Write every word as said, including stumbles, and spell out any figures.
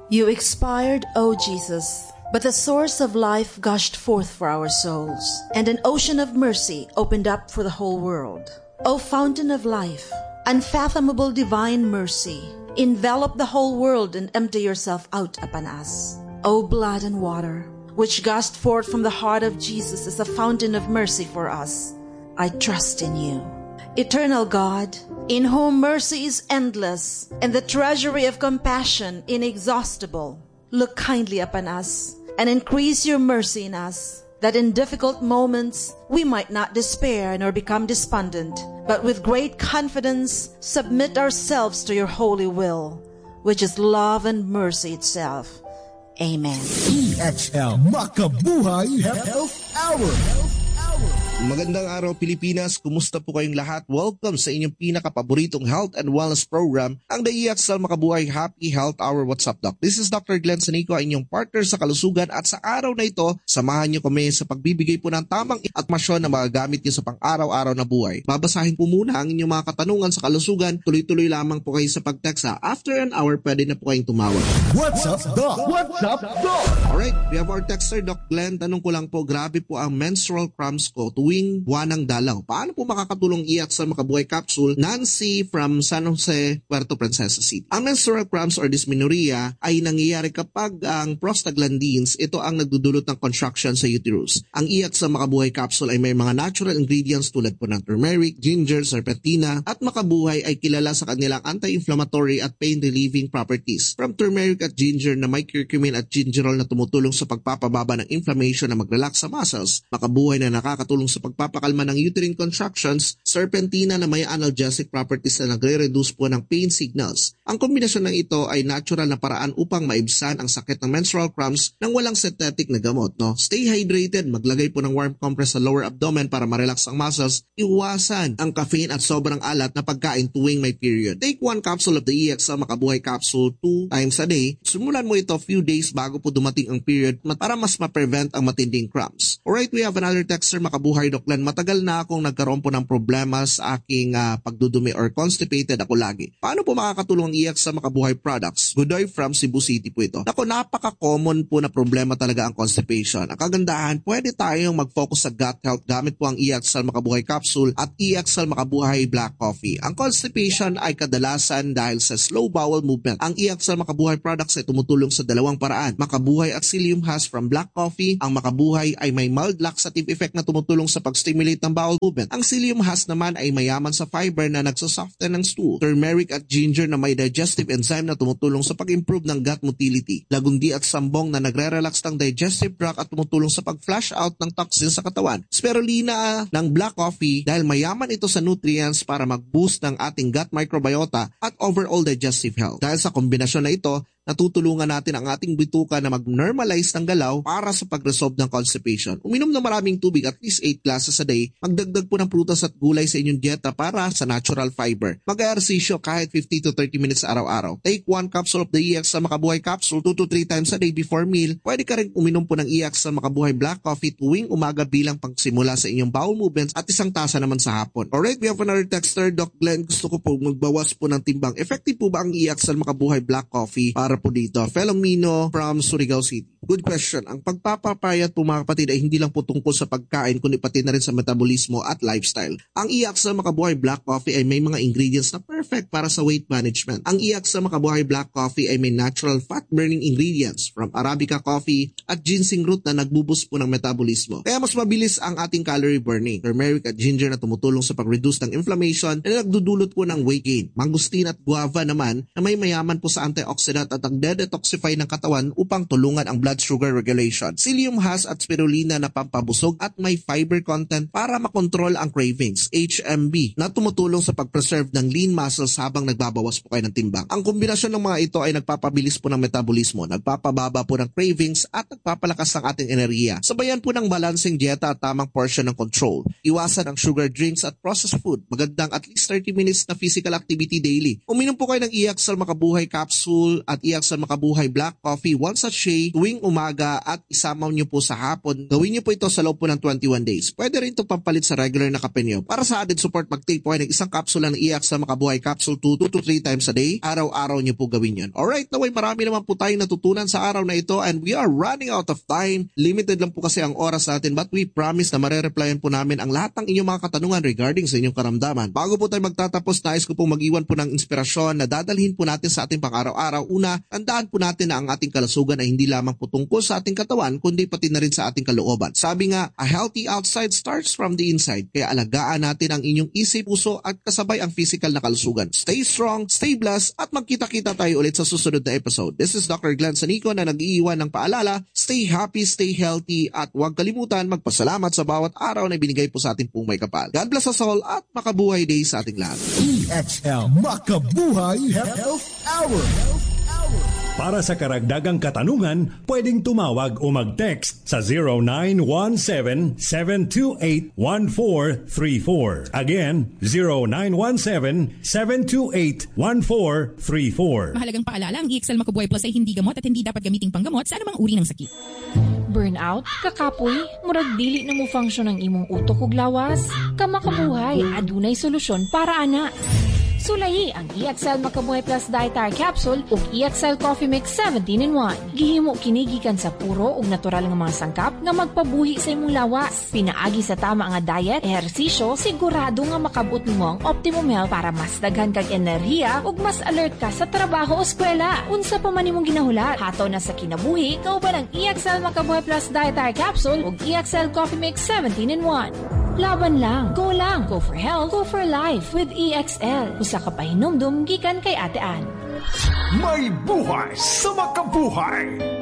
You expired, O Jesus, but the source of life gushed forth for our souls, and an ocean of mercy opened up for the whole world. O fountain of life, unfathomable divine mercy, envelop the whole world and empty yourself out upon us. O blood and water, which gushed forth from the heart of Jesus as a fountain of mercy for us, I trust in you. Eternal God, in whom mercy is endless and the treasury of compassion inexhaustible, look kindly upon us and increase your mercy in us, that in difficult moments we might not despair nor become despondent, but with great confidence submit ourselves to your holy will, which is love and mercy itself. Amen. E H L Makabuhay Health Hour. Magandang araw Pilipinas, kumusta po kayong lahat? Welcome sa inyong pinakapaboritong health and wellness program, ang The E X L Makabuhay Happy Health Hour. What's up, Doc? This is Doctor Glenn Sanico, ang inyong partner sa kalusugan, at sa araw na ito, samahan niyo kami sa pagbibigay po ng tamang atmasyon na magagamit niyo sa pang-araw-araw na buhay. Babasahin po muna ang inyong mga katanungan sa kalusugan. Tuloy-tuloy lamang po kayo sa pag-text. After an hour, pwede na po kayong tumawag. What's up, Doc? What's up, Doc? Alright, we have our texter, Doc Glenn. Tanong ko lang po, grabe po ang menstrual cramps ko tuwing buwan ng dalaw. Paano po makakatulong E X L Makabuhay Capsule? Nancy from San Jose, Puerto Princesa City. Ang menstrual cramps or dysmenorrhea ay nangyayari kapag ang prostaglandins, ito ang nagdudulot ng contraction sa uterus. Ang E X L Makabuhay Capsule ay may mga natural ingredients tulad po ng turmeric, ginger, serpentina, at Makabuhay ay kilala sa kanilang anti-inflammatory at pain-relieving properties. From turmeric at ginger na may curcumin at gingerol na tumutulong sa pagpapababa ng inflammation na mag-relax sa muscles, Makabuhay na nakakatulong sa pagpapakalma ng uterine contractions, serpentina na may analgesic properties na nagre-reduce po ng pain signals. Ang kombinasyon ng ito ay natural na paraan upang maibsan ang sakit ng menstrual cramps nang walang synthetic na gamot. No? Stay hydrated, maglagay po ng warm compress sa lower abdomen para ma-relax ang muscles, iwasan ang caffeine at sobrang alat na pagkain tuwing may period. Take one capsule of the E X L Makabuhay Capsule two times a day. Simulan mo ito few days bago po dumating ang period para mas ma-prevent ang matinding cramps. Alright, we have another texter, Makabuhay Doc Glenn. Matagal na akong nagkaroon po ng problema sa aking uh, pagdudumi or constipated ako lagi. Paano po makakatulong ang E X L Makabuhay products? Godoy from Cebu City po ito. Ako, napaka-common po na problema talaga ang constipation. Ang kagandahan, pwede tayong mag-focus sa gut health gamit po ang E X L Makabuhay Capsule at E X L Makabuhay Black Coffee. Ang constipation ay kadalasan dahil sa slow bowel movement. Ang E X L Makabuhay products ay tumutulong sa dalawang paraan. Makabuhay at Psyllium Husk from Black Coffee. Ang Makabuhay ay may mild laxative effect na tumutulong sa pag-stimulate ng bowel movement. Ang Psyllium Husk naman ay mayaman sa fiber na nagsosoften ng stool. Turmeric at ginger na may digestive enzyme na tumutulong sa pag-improve ng gut motility. Lagundi at sambong na nagre-relax ng digestive tract at tumutulong sa pag-flush out ng toxins sa katawan. Spirulina ng black coffee dahil mayaman ito sa nutrients para mag-boost ng ating gut microbiota at overall digestive health. Dahil sa kombinasyon na ito, natutulungan natin ang ating bituka na mag-normalize ng galaw para sa pag-resolve ng constipation. Uminom ng maraming tubig, at least eight glasses a day. Magdagdag po ng prutas at gulay sa inyong dieta para sa natural fiber. Mag-ehersisyo kahit fifty to thirty minutes araw-araw. Take one capsule of the E X L Makabuhay Capsule two to three times a day before meal. Pwede ka rin uminom po ng E X L Makabuhay Black Coffee tuwing umaga bilang pagsimula sa inyong bowel movements at isang tasa naman sa hapon. Alright, we have another texter, Doc Glenn. Gusto ko po magbawas po ng timbang. Effective po ba ang E X L Makabuhay Black Coffee para po dito? Felomino from Surigao City. Good question. Ang pagpapapayat po mga kapatid ay hindi lang po tungkol sa pagkain kundi pati na rin sa metabolismo at lifestyle. Ang E X L Makabuhay Black Coffee ay may mga ingredients na perfect para sa weight management. Ang E X L Makabuhay Black Coffee ay may natural fat-burning ingredients from Arabica coffee at ginseng root na nagbuboost po ng metabolismo. Kaya mas mabilis ang ating calorie burning. Turmeric at ginger na tumutulong sa pag-reduce ng inflammation na nagdudulot po ng weight gain. Mangustin at guava naman na may mayaman po sa antioxidant at nagde-detoxify ng katawan upang tulungan ang blood sugar regulation. Psyllium Husk at spirulina na pampabusog at may fiber content para makontrol ang cravings. H M B na tumutulong sa pag-preserve ng lean muscles habang nagbabawas po kayo ng timbang. Ang kombinasyon ng mga ito ay nagpapabilis po ng metabolismo, nagpapababa po ng cravings at nagpapalakas ng ating enerhiya. Sabayan po ng balancing dieta at tamang portion ng control. Iwasan ang sugar drinks at processed food. Magandang at least thirty minutes na physical activity daily. Uminom po kayo ng E X L Makabuhay Capsule at E EXL Makabuhay Black Coffee one sachet tuwing umaga at isama nyo po sa hapon. Gawin nyo po ito sa loob po ng twenty-one days. Pwede rin ito pampalit sa regular na kape nyo. Para sa added support, mag-take po ay ng isang kapsula ng EXL Makabuhay Capsule two to three times a day. Araw-araw nyo po gawin yun. Alright, naway marami naman po tayong natutunan sa araw na ito and we are running out of time. Limited lang po kasi ang oras natin but we promise na marereplyan po namin ang lahat ng inyong mga katanungan regarding sa inyong karamdaman. Bago po tayo magtatapos, nais ko pong mag-iwan po ng inspirasyon na dadalhin po natin sa ating pang-araw-araw. Una, tandaan po natin na ang ating kalusugan ay hindi lamang po tungkol sa ating katawan, kundi pati na rin sa ating kalooban. Sabi nga, a healthy outside starts from the inside. Kaya alagaan natin ang inyong isip, puso at kasabay ang physical na kalusugan. Stay strong, stay blessed at magkita-kita tayo ulit sa susunod na episode. This is Doctor Glenn Sanico na nag-iiwan ng paalala. Stay happy, stay healthy at huwag kalimutan magpasalamat sa bawat araw na binigay po sa ating pong may kapal. God bless us all at makabuhay day sa ating lahat. E X L Makabuhay Health Hour. Para sa karagdagang katanungan, pwedeng tumawag o mag-text sa zero nine one seven, seven two eight, one four three four. Again, zero nine one seven, seven two eight, one four three four. Mahalagang paalala, ang E X L Makabuhay Plus ay hindi gamot at hindi dapat gamiting panggamot sa anumang uri ng sakit. Burnout, kakapoy, murag dili na mo function ang imong utok ug lawas. Kamakabuhay, adunay solusyon para ana. Sulayi ang E X L Makabuhay Plus Dietary Capsule ug E X L Coffee Mix seventeen in one. Gihimo kini gikan sa puro ug natural nga mga sangkap nga magpabuhi sa imong lawas. Pinaagi sa tama nga diet, ehersisyo, sigurado nga makabot nimo ang optimum health para mas daghan kag enerhiya ug mas alert ka sa trabaho o eskwela. Unsa pa man imong ginahulat, hataw na sa kinabuhi, kauban ang E X L Makabuhay Plus Dietary Capsule ug E X L Coffee Mix seventeen in one. Laban lang, go lang, go for health, go for life with E X L. Usa ka pahinumdum gikan kay Ate Ann. May buhay sa makabuhay.